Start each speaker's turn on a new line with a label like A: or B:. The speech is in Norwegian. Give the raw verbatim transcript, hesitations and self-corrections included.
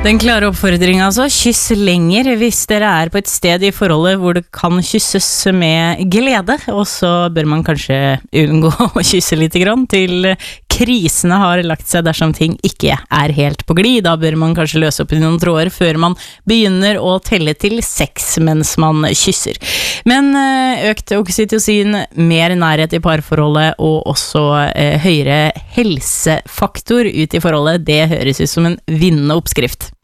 A: Den klare oppfordringen altså, kyss lenger hvis dere er på et sted i forholdet hvor det kan kysses med glede, og så bør man kanskje unngå å kysse litt grann til krisene har lagt seg dersom ting ikke er helt på glid. Da bør man kanskje løse opp i noen tråder før man begynner å telle til seks mens man kysser. Men økt oksytocin, mer nærhet i parforholdet og også eh, høyere helsefaktor ut i forholdet, det høres ut som en vinnende oppskrift.